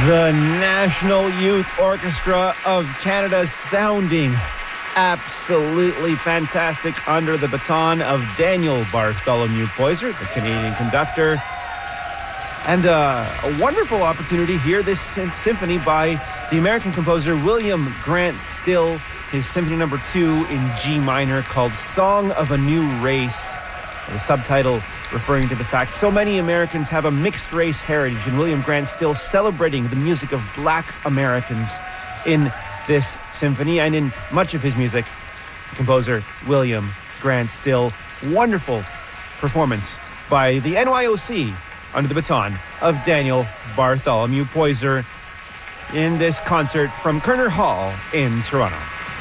The National Youth Orchestra of Canada sounding absolutely fantastic under the baton of Daniel Bartholomew Poyser, the Canadian conductor. And a wonderful opportunity here, this symphony by the American composer William Grant Still, his Symphony No. 2 in G minor called Song of a New Race. The subtitle referring to the fact so many Americans have a mixed race heritage, and William Grant Still celebrating the music of Black Americans in this symphony and in much of his music. Composer William Grant Still, wonderful performance by the NYOC under the baton of Daniel Bartholomew Poyser in this concert from Kerner Hall in Toronto.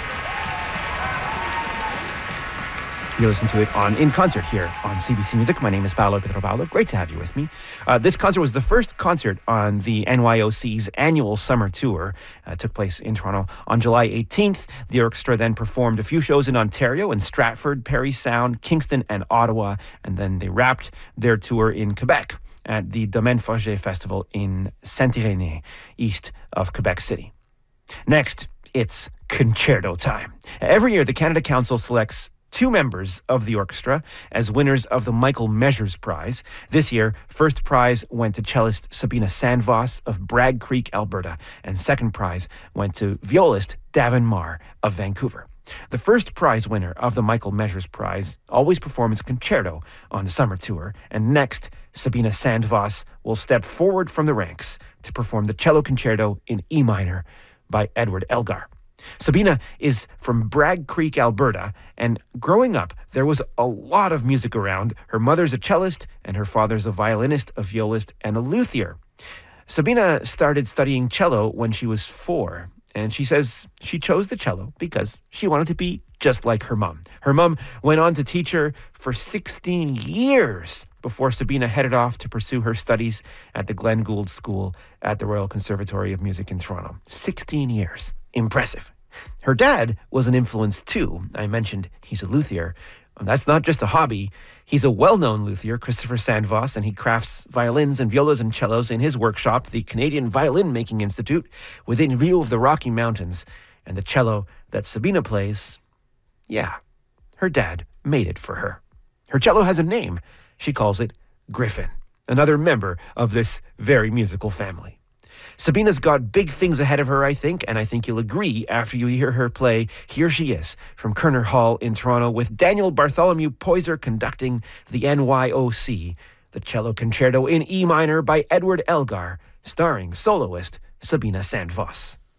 You listen to it in concert here on CBC Music. My name is Paolo Pietropalo. Great to have you with me. This concert was the first concert on the NYOC's annual summer tour. It took place in Toronto on July 18th. The orchestra then performed a few shows in Ontario, in Stratford, Parry Sound, Kingston, and Ottawa. And then they wrapped their tour in Quebec at the Domaine Forget Festival in Saint-Irénée, east of Quebec City. Next, it's concerto time. Every year, the Canada Council selects two members of the orchestra as winners of the Michael Measures Prize. This year, first prize went to cellist Sabina Sandvoss of Bragg Creek, Alberta, and second prize went to violist Davin Marr of Vancouver. The first prize winner of the Michael Measures Prize always performs a concerto on the summer tour, and next, Sabina Sandvoss will step forward from the ranks to perform the cello concerto in E minor by Edward Elgar. Sabina is from Bragg Creek, Alberta, and growing up, there was a lot of music around. Her mother's a cellist, and her father's a violinist, a violist, and a luthier. Sabina started studying cello when she was 4, and she says she chose the cello because she wanted to be just like her mom. Her mom went on to teach her for 16 years before Sabina headed off to pursue her studies at the Glenn Gould School at the Royal Conservatory of Music in Toronto. 16 years. Impressive. Her dad was an influence too. I mentioned he's a luthier. That's not just a hobby. He's a well-known luthier, Christopher Sandvoss, and he crafts violins and violas and cellos in his workshop, the Canadian Violin Making Institute, within view of the Rocky Mountains. And the cello that Sabina plays, yeah, her dad made it for her. Her cello has a name. She calls it Griffin, another member of this very musical family. Sabina's got big things ahead of her, I think, and I think you'll agree after you hear her play. Here she is from Kerner Hall in Toronto with Daniel Bartholomew Poyser conducting the NYOC, the cello concerto in E minor by Edward Elgar, starring soloist Sabina Sandvoss.